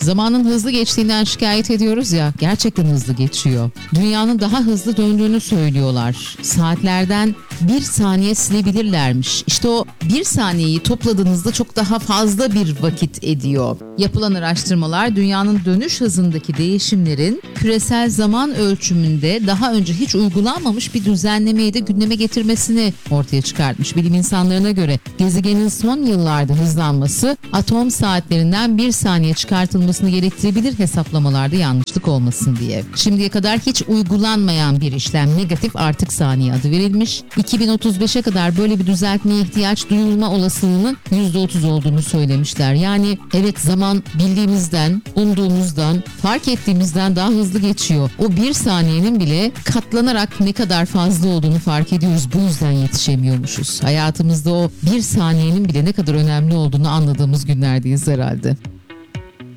Zamanın hızlı geçtiğinden şikayet ediyoruz ya, gerçekten hızlı geçiyor. Dünyanın daha hızlı döndüğünü söylüyorlar. Saatlerden 1 saniye silebilirlermiş. İşte o 1 saniyeyi topladığınızda çok daha fazla bir vakit ediyor. Yapılan araştırmalar dünyanın dönüş hızındaki değişimlerin küresel zaman ölçümünde daha önce hiç uygulanmamış bir düzenlemeyi de gündeme getirmesini ortaya çıkartmış. Bilim insanlarına göre gezegenin son yıllarda hızlanması atom saatlerinden 1 saniye çıkartılmasını gerektirebilir, hesaplamalarda yanlışlık olmasın diye. Şimdiye kadar hiç uygulanmayan bir işlem, negatif artık saniye adı verilmiş. 2035'e kadar böyle bir düzeltmeye ihtiyaç duyulma olasılığının %30 olduğunu söylemişler. Yani evet, zaman bildiğimizden, umduğumuzdan, fark ettiğimizden daha hızlı geçiyor. O 1 saniyenin bile katlanarak ne kadar fazla olduğunu fark ediyoruz. Bu yüzden yetişemiyormuşuz. Hayatımızda o 1 saniyenin bile ne kadar önemli olduğunu anladığımız günlerdeyiz herhalde.